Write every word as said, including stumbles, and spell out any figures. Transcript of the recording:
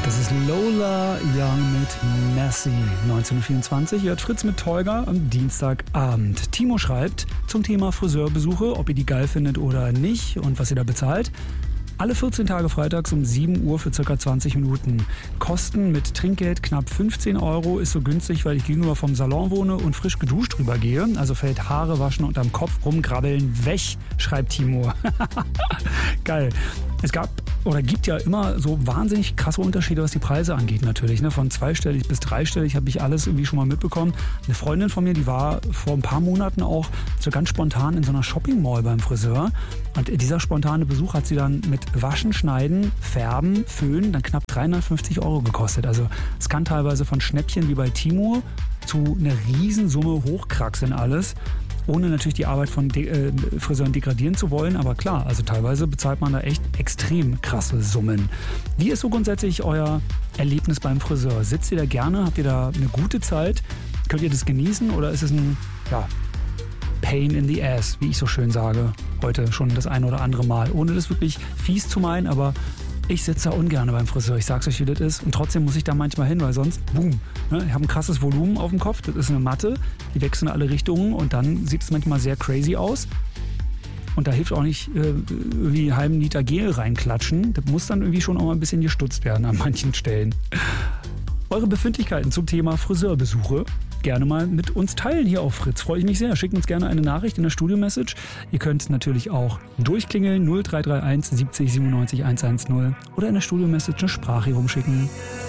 Das ist Lola Young mit Messy. neunzehn Uhr vierundzwanzig hört Fritz mit Tolga am Dienstagabend. Timo schreibt zum Thema Friseurbesuche, ob ihr die geil findet oder nicht und was ihr da bezahlt. Alle vierzehn Tage freitags um sieben Uhr für ca. zwanzig Minuten. Kosten mit Trinkgeld knapp fünfzehn Euro. Ist so günstig, weil ich gegenüber vom Salon wohne und frisch geduscht rübergehe. Also fällt Haare waschen und am Kopf rumgrabbeln weg, schreibt Timo. Geil. Es gab oder gibt ja immer so wahnsinnig krasse Unterschiede, was die Preise angeht natürlich. Ne? Von zweistellig bis dreistellig habe ich alles irgendwie schon mal mitbekommen. Eine Freundin von mir, die war vor ein paar Monaten auch so ganz spontan in so einer Shopping-Mall beim Friseur. Und dieser spontane Besuch hat sie dann mit Waschen, Schneiden, Färben, Föhnen dann knapp dreihundertfünfzig Euro gekostet. Also es kann teilweise von Schnäppchen wie bei Timo zu einer Riesensumme hochkraxeln alles. Ohne natürlich die Arbeit von De- äh, Friseuren degradieren zu wollen. Aber klar, also teilweise bezahlt man da echt extrem krasse Summen. Wie ist so grundsätzlich euer Erlebnis beim Friseur? Sitzt ihr da gerne? Habt ihr da eine gute Zeit? Könnt ihr das genießen? Oder ist es ein ja, Pain in the Ass, wie ich so schön sage, heute schon das ein oder andere Mal? Ohne das wirklich fies zu meinen, aber ich sitze da ungern beim Friseur. Ich sag's euch, wie das ist. Und trotzdem muss ich da manchmal hin, weil sonst, boom, ne, ich habe ein krasses Volumen auf dem Kopf. Das ist eine Matte, die wächst in alle Richtungen und dann sieht es manchmal sehr crazy aus. Und da hilft auch nicht äh, irgendwie einen halben Liter Gel reinklatschen. Das muss dann irgendwie schon auch mal ein bisschen gestutzt werden an manchen Stellen. Eure Befindlichkeiten zum Thema Friseurbesuche gerne mal mit uns teilen hier auf Fritz. Freue ich mich sehr. Schickt uns gerne eine Nachricht in der Studio-Message. Ihr könnt natürlich auch durchklingeln null drei drei eins siebzig siebenundneunzig hundertzehn oder in der Studio-Message eine Sprache rumschicken.